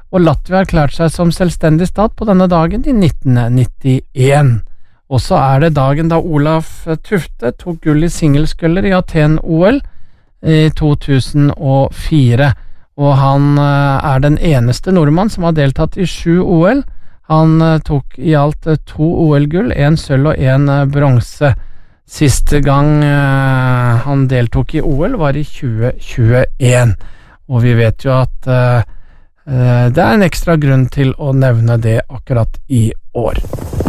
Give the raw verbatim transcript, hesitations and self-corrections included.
og Latvia erklærte seg som selvstendig stat på denne dagen i nitten nittien. Og så er det dagen da Olaf Tufte tok gull i singelskøller i Aten-O L i to tusen og fire, og han er den eneste nordmann som har deltatt i sju O L. Han tok i alt to O L-gull, en sølv og en bronse. Siste gang uh, han deltok i O L var i tjue tjueen, og vi vet jo at uh, uh, det er en ekstra grunn til å nevne det akkurat i år.